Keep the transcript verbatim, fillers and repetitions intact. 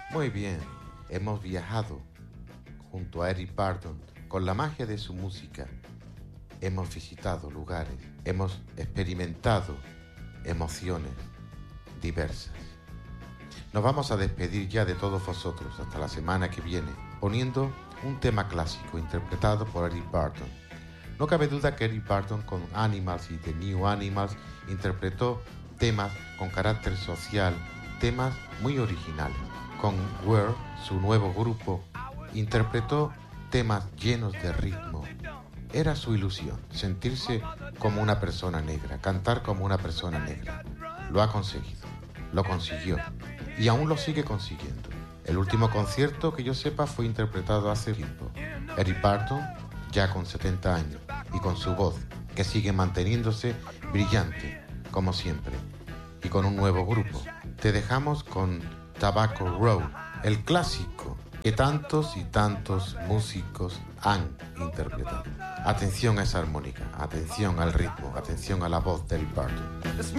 Muy bien, hemos viajado junto a Eric Burdon con la magia de su música. Hemos visitado lugares, hemos experimentado emociones diversas. Nos vamos a despedir ya de todos vosotros hasta la semana que viene, poniendo un tema clásico interpretado por Eric Burdon. No cabe duda que Eric Burdon con Animals y The New Animals interpretó temas con carácter social, temas muy originales. Con Where, su nuevo grupo, interpretó temas llenos de ritmo. Era su ilusión, sentirse como una persona negra, cantar como una persona negra. Lo ha conseguido, lo consiguió y aún lo sigue consiguiendo. El último concierto que yo sepa fue interpretado hace tiempo. Eric Burdon, ya con setenta años, y con su voz, que sigue manteniéndose brillante, como siempre, y con un nuevo grupo. Te dejamos con Tobacco Road, el clásico que tantos y tantos músicos han interpretado. Atención a esa armónica, atención al ritmo, atención a la voz del Burdon.